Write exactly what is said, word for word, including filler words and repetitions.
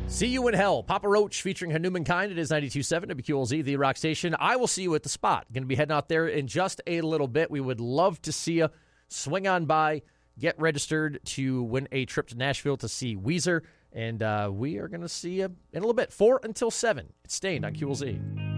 See You in Hell, Papa Roach featuring Hanuman Kind. It is ninety-two point seven W Q L Z, the Rock Station. I will see you at the spot. Going to be heading out there in just a little bit. We would love to see you. Swing on by, get registered to win a trip to Nashville to see Weezer, and uh, we are going to see you in a little bit. four until seven. It's Stained on Q L Z.